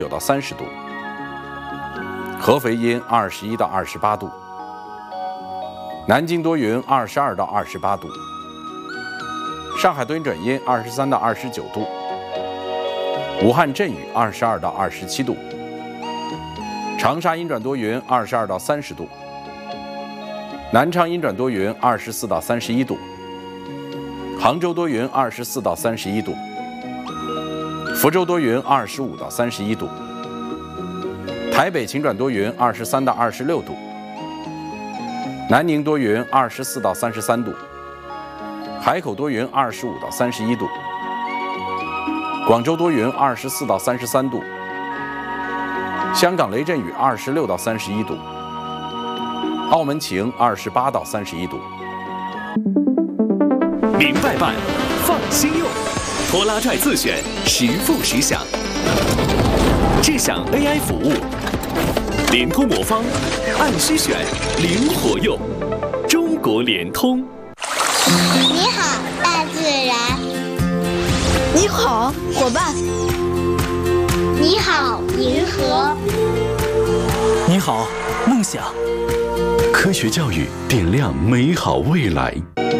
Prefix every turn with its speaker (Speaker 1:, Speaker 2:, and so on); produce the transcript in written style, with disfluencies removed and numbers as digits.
Speaker 1: 到30度，合肥阴21到28度，南京多云22到28度，上海多云转阴23到29度，武汉阵雨22到27度，长沙阴转多云22到30度，南昌阴转多云24到31度，杭州多云24到31度，福州多云25到31度，台北晴转多云23到26度，南宁多云24到33度，海口多云25到31度，广州多云24到33度，香港雷阵雨26到31度，澳门晴28到31度。
Speaker 2: 明白办，放心用，拖拉拽自选，实付实享。智享 AI 服务，联通魔方，按需选，灵活用。中国联通。
Speaker 3: 你好，大自然。
Speaker 4: 你好，伙伴。
Speaker 3: 你好，银河。
Speaker 5: 你好，梦想。
Speaker 6: 科学教育点亮美好未来。